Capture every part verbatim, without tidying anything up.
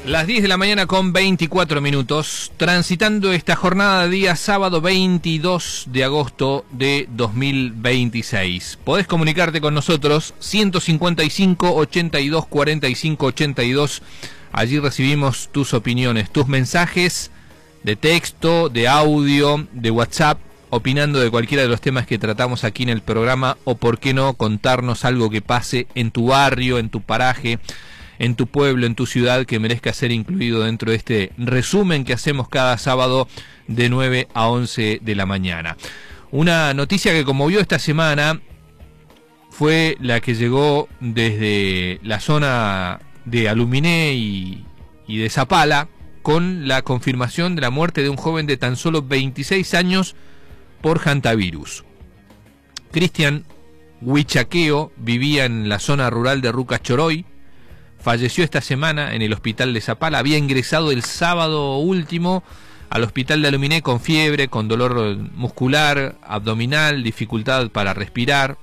Las diez de la mañana con veinticuatro minutos, transitando esta jornada día sábado veintidós de agosto de dos mil veintiséis. Podés comunicarte con nosotros, ciento cincuenta y cinco, ochenta y dos, cuarenta y cinco, ochenta y dos. Allí recibimos tus opiniones, tus mensajes de texto, de audio, de WhatsApp, opinando de cualquiera de los temas que tratamos aquí en el programa, o por qué no contarnos algo que pase en tu barrio, en tu paraje, en tu pueblo, en tu ciudad, que merezca ser incluido dentro de este resumen que hacemos cada sábado de nueve a once de la mañana. Una noticia que conmovió esta semana fue la que llegó desde la zona de Aluminé y, y de Zapala, con la confirmación de la muerte de un joven de tan solo veintiséis años por hantavirus. Cristian Huichaqueo vivía en la zona rural de Rucas Choroy. Falleció esta semana en el hospital de Zapala. Había ingresado el sábado último al hospital de Aluminé con fiebre, con dolor muscular, abdominal, dificultad para respirar,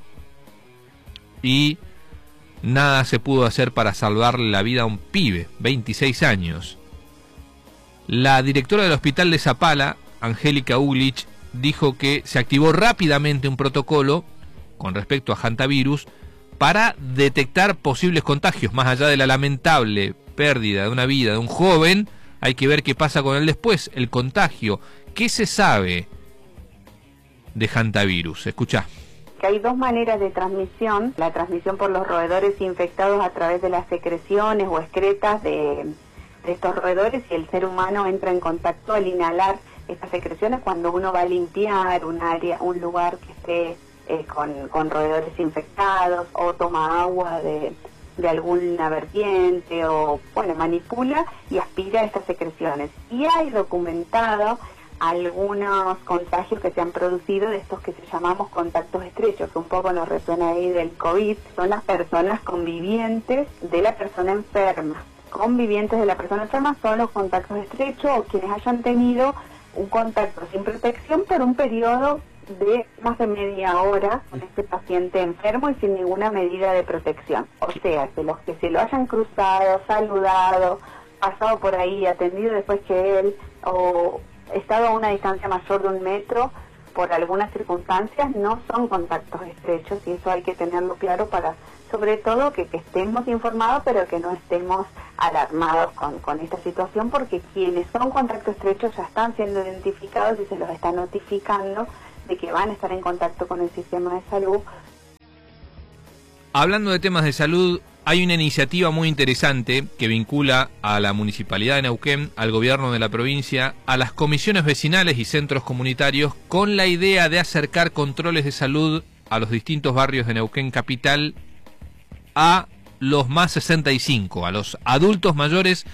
y nada se pudo hacer para salvarle la vida a un pibe, veintiséis años. La directora del hospital de Zapala, Angélica Uglich, dijo que se activó rápidamente un protocolo con respecto a hantavirus para detectar posibles contagios. Más allá de la lamentable pérdida de una vida de un joven, hay que ver qué pasa con él después, el contagio. ¿Qué se sabe de hantavirus? Escuchá. Que hay dos maneras de transmisión: la transmisión por los roedores infectados a través de las secreciones o excretas de, de estos roedores, y el ser humano entra en contacto al inhalar estas secreciones cuando uno va a limpiar un área, un lugar que esté Eh, con, con roedores infectados, o toma agua de, de alguna vertiente, o bueno, manipula y aspira estas secreciones. Y hay documentado algunos contagios que se han producido de estos que se llamamos contactos estrechos, que un poco nos resuena ahí del COVID. Son las personas convivientes de la persona enferma. Convivientes de la persona enferma son los contactos estrechos, o quienes hayan tenido un contacto sin protección por un periodo de más de media hora con este paciente enfermo y sin ninguna medida de protección. O sea, que los que se lo hayan cruzado, saludado, pasado por ahí, atendido después que él, o estado a una distancia mayor de un metro, por algunas circunstancias, no son contactos estrechos, y eso hay que tenerlo claro para, sobre todo, que, que estemos informados, pero que no estemos alarmados con, con esta situación, porque quienes son contactos estrechos ya están siendo identificados y se los está notificando de que van a estar en contacto con el sistema de salud. Hablando de temas de salud, hay una iniciativa muy interesante que vincula a la Municipalidad de Neuquén, al gobierno de la provincia, a las comisiones vecinales y centros comunitarios, con la idea de acercar controles de salud a los distintos barrios de Neuquén Capital, a los más sesenta y cinco, a los adultos mayores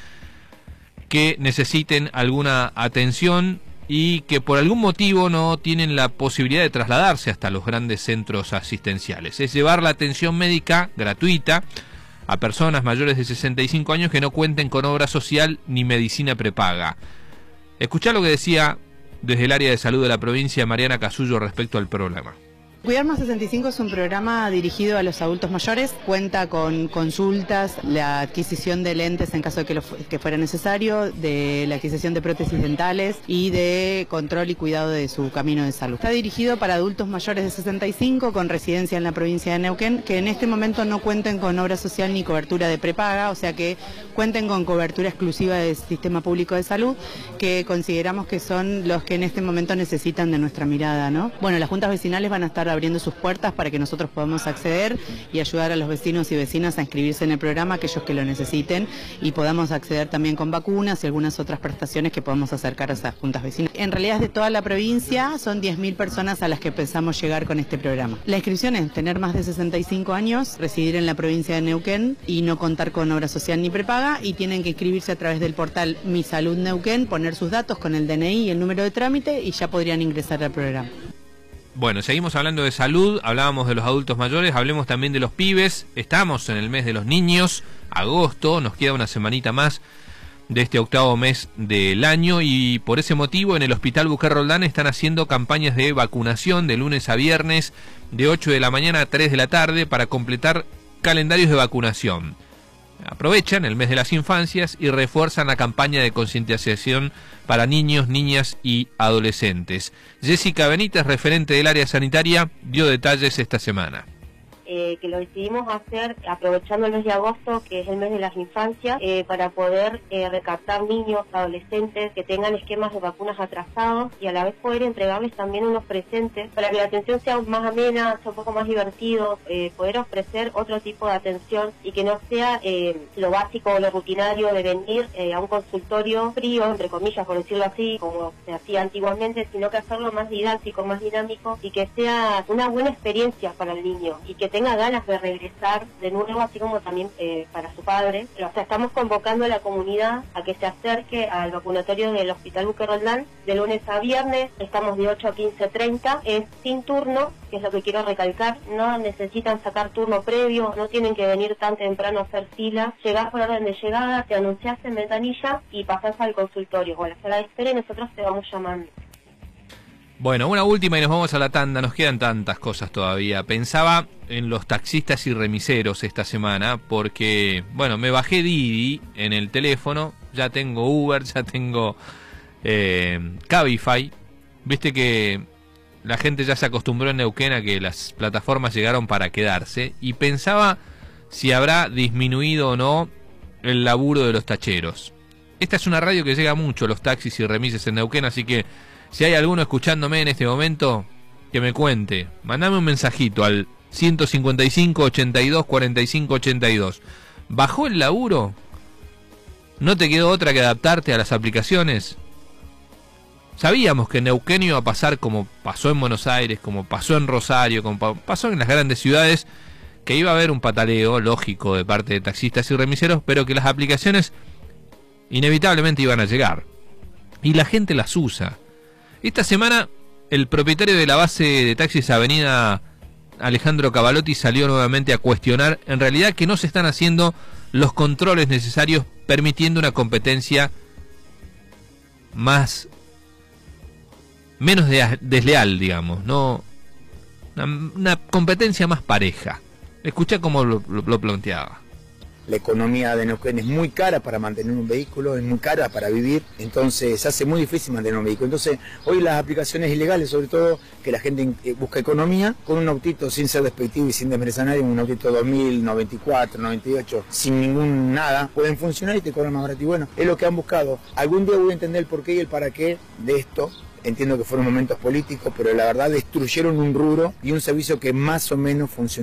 que necesiten alguna atención y que por algún motivo no tienen la posibilidad de trasladarse hasta los grandes centros asistenciales. Es llevar la atención médica gratuita a personas mayores de sesenta y cinco años que no cuenten con obra social ni medicina prepaga. Escuchá lo que decía desde el área de salud de la provincia Mariana Casullo respecto al programa. Cuidar Más sesenta y cinco es un programa dirigido a los adultos mayores. Cuenta con consultas, la adquisición de lentes en caso de que, lo fu que fuera necesario, de la adquisición de prótesis dentales y de control y cuidado de su camino de salud. Está dirigido para adultos mayores de sesenta y cinco con residencia en la provincia de Neuquén, que en este momento no cuenten con obra social ni cobertura de prepaga, o sea que cuenten con cobertura exclusiva del sistema público de salud, que consideramos que son los que en este momento necesitan de nuestra mirada, ¿no? Bueno, las juntas vecinales van a estar abriendo sus puertas para que nosotros podamos acceder y ayudar a los vecinos y vecinas a inscribirse en el programa, aquellos que lo necesiten, y podamos acceder también con vacunas y algunas otras prestaciones que podamos acercar a esas juntas vecinales. En realidad es de toda la provincia, son diez mil personas a las que pensamos llegar con este programa. La inscripción es tener más de sesenta y cinco años, residir en la provincia de Neuquén y no contar con obra social ni prepaga, y tienen que inscribirse a través del portal Mi Salud Neuquén, poner sus datos con el D N I y el número de trámite, y ya podrían ingresar al programa. Bueno, seguimos hablando de salud, hablábamos de los adultos mayores, hablemos también de los pibes. Estamos en el mes de los niños, agosto, nos queda una semanita más de este octavo mes del año, y por ese motivo en el Hospital Buquer Roldán están haciendo campañas de vacunación de lunes a viernes de ocho de la mañana a tres de la tarde para completar calendarios de vacunación. aprovechan el mes de las infancias y refuerzan la campaña de concientización para niños, niñas y adolescentes. Jessica Benítez, referente del área sanitaria, dio detalles esta semana. Eh, que lo decidimos hacer aprovechando el mes de agosto, que es el mes de las infancias, eh, para poder eh, recaptar niños, adolescentes que tengan esquemas de vacunas atrasados y a la vez poder entregarles también unos presentes para que la atención sea más amena, sea un poco más divertido, eh, poder ofrecer otro tipo de atención y que no sea eh, lo básico o lo rutinario de venir eh, a un consultorio frío, entre comillas, por decirlo así, como se hacía antiguamente, sino que hacerlo más didáctico, más dinámico y que sea una buena experiencia para el niño y que tenga tenga ganas de regresar de nuevo, así como también eh, para su padre. O sea, estamos convocando a la comunidad a que se acerque al vacunatorio del Hospital Luque Roldán de lunes a viernes. Estamos de ocho a quince treinta, es sin turno, que es lo que quiero recalcar. No necesitan sacar turno previo, no tienen que venir tan temprano a hacer fila. Llegás por orden de llegada, te anunciás en ventanilla y pasás al consultorio o a la sala de espera y nosotros te vamos llamando. Bueno, una última y nos vamos a la tanda, nos quedan tantas cosas todavía. Pensaba en los taxistas y remiseros esta semana porque, bueno, me bajé Didi en el teléfono, ya tengo Uber, ya tengo eh, Cabify. Viste que la gente ya se acostumbró en Neuquén a que las plataformas llegaron para quedarse y pensaba si habrá disminuido o no el laburo de los tacheros. Esta es una radio que llega mucho a los taxis y remises en Neuquén, así que si hay alguno escuchándome en este momento, que me cuente. Mandame un mensajito al ciento cincuenta y cinco, ochenta y dos, cuarenta y cinco, ochenta y dos. ¿Bajó el laburo? ¿No te quedó otra que adaptarte a las aplicaciones? Sabíamos que en Neuquén iba a pasar como pasó en Buenos Aires, como pasó en Rosario, como pasó en las grandes ciudades, que iba a haber un pataleo lógico de parte de taxistas y remiseros, pero que las aplicaciones inevitablemente iban a llegar. Y la gente las usa. Esta semana, el propietario de la base de taxis Avenida Alejandro Cavalotti salió nuevamente a cuestionar en realidad que no se están haciendo los controles necesarios permitiendo una competencia más menos de, desleal, digamos, no una, una competencia más pareja. Escucha cómo lo, lo, lo planteaba. La economía de Neuquén es muy cara para mantener un vehículo, es muy cara para vivir, entonces se hace muy difícil mantener un vehículo. Entonces hoy las aplicaciones ilegales, sobre todo que la gente busca economía, con un autito sin ser despectivo y sin desmerecer a nadie, un autito dos mil, noventa y cuatro, noventa y ocho, sin ningún nada, pueden funcionar y te cobran más barato. Y bueno, es lo que han buscado. Algún día voy a entender el porqué y el para qué de esto. Entiendo que fueron momentos políticos, pero la verdad destruyeron un rubro y un servicio que más o menos funcionó.